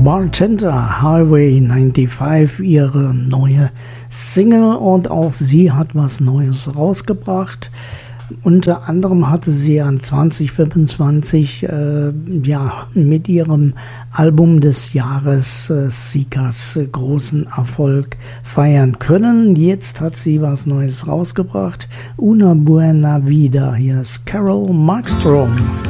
Bartender, Highway 95, ihre neue Single, und auch sie hat was Neues rausgebracht. Unter anderem hatte sie an 2025 mit ihrem Album des Jahres Seekers großen Erfolg feiern können. Jetzt hat sie was Neues rausgebracht. Una Buena Vida. Hier ist Carol Markstrom.